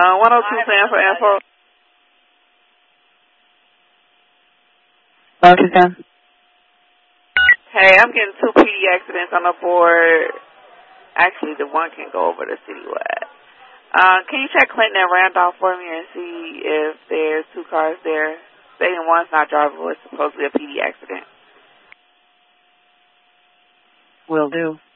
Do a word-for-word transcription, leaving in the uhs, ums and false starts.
Uh, one oh two San for info. one oh two San. Hey, I'm getting two P D accidents on the board. Actually, the one can go over to Citywide. Uh, can you check Clinton and Randolph for me and see if there's two cars there? Saying one's not drivable. It's supposed to be a P D accident. Will do.